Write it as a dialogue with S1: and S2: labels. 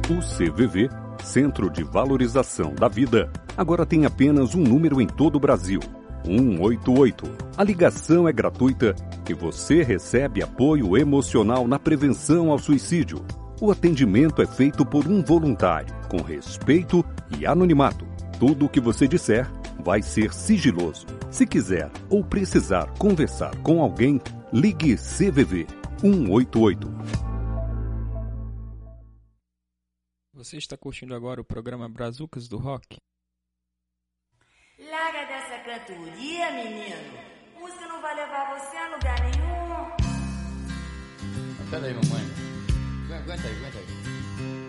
S1: O CVV, Centro de Valorização da Vida, agora tem apenas um número em todo o Brasil: 188. A ligação é gratuita e você recebe apoio emocional na prevenção ao suicídio. O atendimento é feito por um voluntário, com respeito e anonimato. Tudo o que você disser vai ser sigiloso. Se quiser ou precisar conversar com alguém, ligue CVV 188.
S2: Você está curtindo agora o programa Brazucas do Rock?
S3: Larga dessa cantoria, menino. Música não vai levar você a lugar nenhum.
S4: Pera aí, mamãe. Aguenta aí.